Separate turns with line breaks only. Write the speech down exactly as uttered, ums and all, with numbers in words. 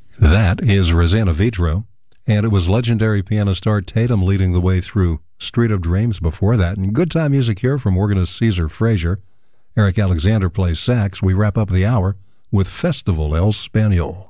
That is Rosanna Vitro, and it was legendary pianist Art Tatum leading the way through Street of Dreams before that. And good time music here from organist Caesar Frazier. Eric Alexander plays sax. We wrap up the hour with Festival El Spaniol.